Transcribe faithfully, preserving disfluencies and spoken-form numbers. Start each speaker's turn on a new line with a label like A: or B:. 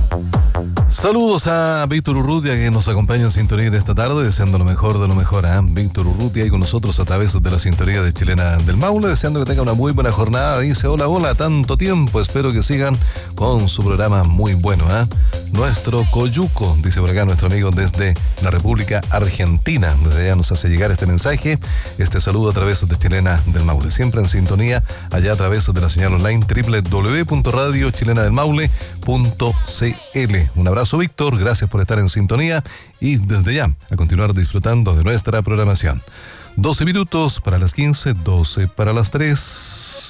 A: Saludos a Víctor Urrutia, que nos acompaña en sintonía de esta tarde, deseando lo mejor de lo mejor. ¿eh? Víctor Urrutia ahí con nosotros a través de la sintonía de Chilena del Maule, deseando que tenga una muy buena jornada. Dice, hola, hola, tanto tiempo, espero que sigan con su programa muy bueno. ¿eh? Nuestro Coyuco, dice por acá nuestro amigo desde la República Argentina. Desde allá nos hace llegar este mensaje, este saludo a través de Chilena del Maule. Siempre en sintonía, allá a través de la señal online doble u doble u doble u punto radio chilena del maule punto c l. Un abrazo, Víctor, gracias por estar en sintonía y desde ya a continuar disfrutando de nuestra programación. doce minutos para las quince, doce para las tres.